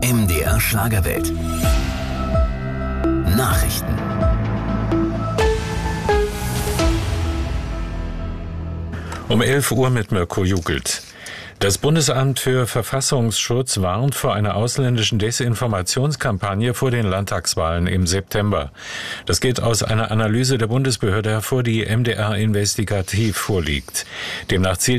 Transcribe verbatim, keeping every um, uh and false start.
M D R Schlagerwelt. Nachrichten. Um elf Uhr mit Mirko Jugelt. Das Bundesamt für Verfassungsschutz warnt vor einer ausländischen Desinformationskampagne vor den Landtagswahlen im September. Das geht aus einer Analyse der Bundesbehörde hervor, die M D R investigativ vorliegt. Demnach zielt